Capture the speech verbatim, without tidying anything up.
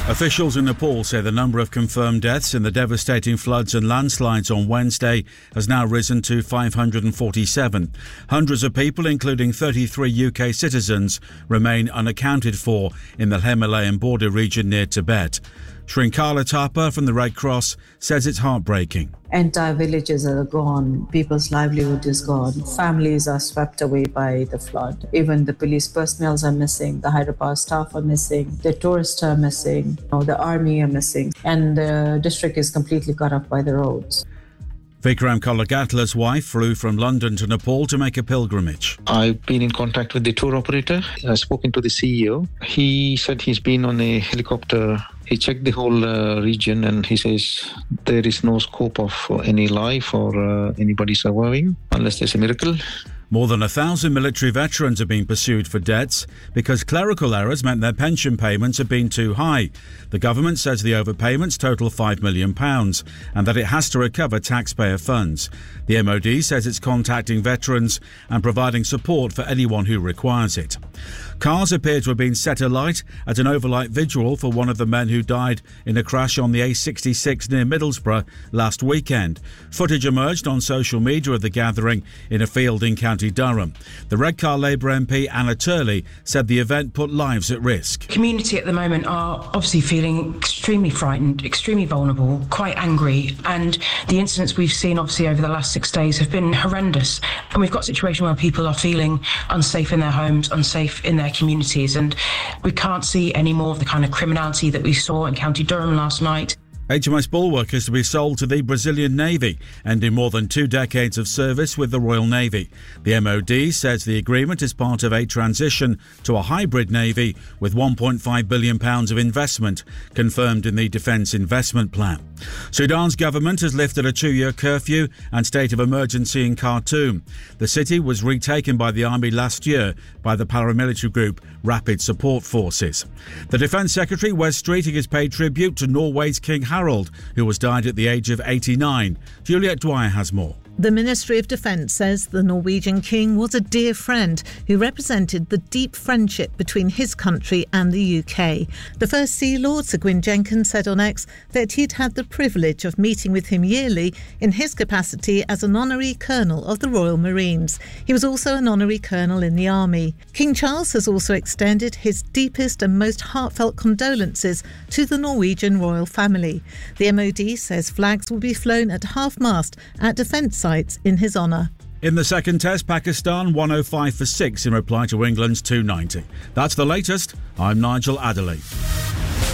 Officials in Nepal say the number of confirmed deaths in the devastating floods and landslides on Wednesday has now risen to five hundred forty-seven. Hundreds of people, including thirty-three U K citizens, remain unaccounted for in the Himalayan border region near Tibet. Shrinkala Thapa from the Red Cross says it's heartbreaking. Entire villages are gone. People's livelihood is gone. Families are swept away by the flood. Even the police personnel are missing. The hydropower staff are missing. The tourists are missing. You know, the army are missing. And the district is completely cut off by the roads. Vikram Kolagatla's wife flew from London to Nepal to make a pilgrimage. I've been in contact with the tour operator. I've spoken to the C E O. He said he's been on a helicopter. He checked the whole uh, region and he says there is no scope of uh, any life or uh, anybody surviving unless there's a miracle. More than a thousand military veterans are being pursued for debts because clerical errors meant their pension payments had been too high. The government says the overpayments total five million pounds and that it has to recover taxpayer funds. The M O D says it's contacting veterans and providing support for anyone who requires it. Cars appear to have been set alight at an overnight vigil for one of the men who died in a crash on the A sixty-six near Middlesbrough last weekend. Footage emerged on social media of the gathering in a field in County Durham. The Redcar Labour M P Anna Turley said the event put lives at risk. Community at the moment are obviously feeling extremely frightened, extremely vulnerable, quite angry, and the incidents we've seen obviously over the last six days have been horrendous. And we've got a situation where people are feeling unsafe in their homes, unsafe in their communities, and we can't see any more of the kind of criminality that we saw in County Durham last night. H M S Bulwark is to be sold to the Brazilian Navy, ending more than two decades of service with the Royal Navy. The M O D says the agreement is part of a transition to a hybrid Navy with one point five billion pounds of investment confirmed in the Defence Investment Plan. Sudan's government has lifted a two-year curfew and state of emergency in Khartoum. The city was retaken by the army last year by the paramilitary group Rapid Support Forces. The Defence Secretary, Wes Streeting, has paid tribute to Norway's King Harald, who was died at the age of eighty-nine. Juliet Dwyer has more. The Ministry of Defence says the Norwegian king was a dear friend who represented the deep friendship between his country and the U K. The First Sea Lord, Sir Gwyn Jenkins, said on X that he'd had the privilege of meeting with him yearly in his capacity as an honorary colonel of the Royal Marines. He was also an honorary colonel in the army. King Charles has also extended his deepest and most heartfelt condolences to the Norwegian royal family. The M O D says flags will be flown at half-mast at defence sites in his honour. In the second test, Pakistan one oh five for six in reply to England's two ninety. That's the latest. I'm Nigel Adderley.